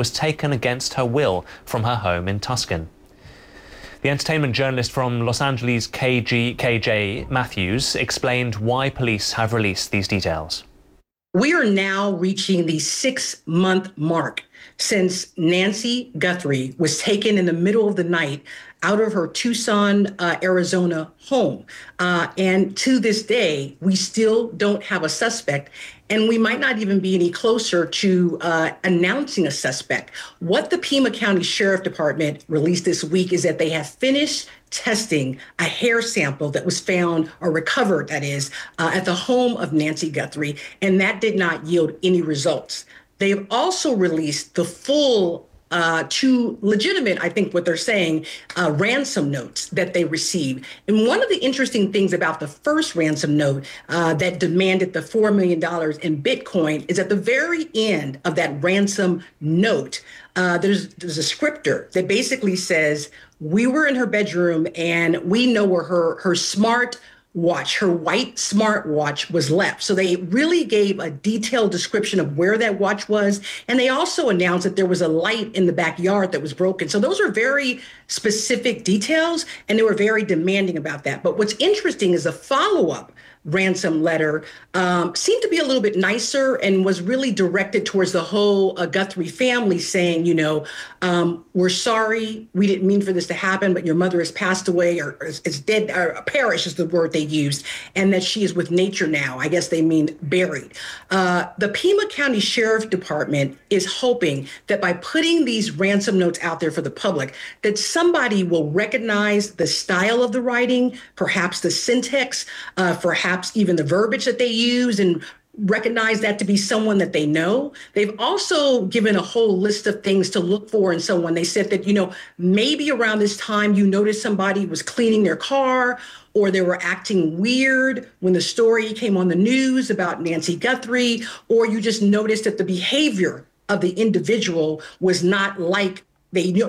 was taken against her will from her home in Tucson. The entertainment journalist from Los Angeles, KJ Matthews, explained why police have released these details. We are now reaching the 6-month mark since Nancy Guthrie was taken in the middle of the night out of her Tucson, Arizona home. And to this day, we still don't have a suspect, and we might not even be any closer to announcing a suspect. What the Pima County Sheriff Department released this week is that they have finished testing a hair sample that was found, or recovered, that is, at the home of Nancy Guthrie, and that did not yield any results. They've also released the full two legitimate, I think what they're saying, ransom notes that they received. And one of the interesting things about the first ransom note that demanded the $4 million in Bitcoin is at the very end of that ransom note, there's a scripter that basically says, we were in her bedroom and we know where her smart watch, her white smartwatch, was left. So they really gave a detailed description of where that watch was. And they also announced that there was a light in the backyard that was broken. So those are very specific details, and they were very demanding about that. But what's interesting is the follow-up ransom letter seemed to be a little bit nicer and was really directed towards the whole Guthrie family, saying, you know, we're sorry, we didn't mean for this to happen, but your mother has passed away, or is dead, or perished is the word they used, and that she is with nature now. I guess they mean buried. The Pima County Sheriff Department is hoping that by putting these ransom notes out there for the public, that somebody will recognize the style of the writing, perhaps the syntax, perhaps even the verbiage that they use, and recognize that to be someone that they know. They've also given a whole list of things to look for in someone. They said that, you know, maybe around this time you noticed somebody was cleaning their car, or they were acting weird when the story came on the news about Nancy Guthrie, or you just noticed that the behavior of the individual was not like they